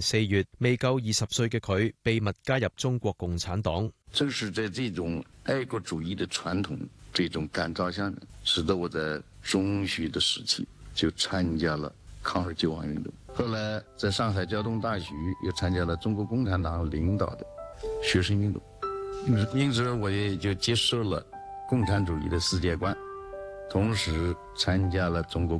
4月，未夠20歲嘅佢秘密加入中國共產黨。 正是在這種愛國主義的傳統這種感召下，使得我在中學的時期就參加了抗日救亡運動。後來在上海交通大學又參加了中國共產黨領導的學生運動，因此我也就接受了共產主義的世界觀，同時參加了中國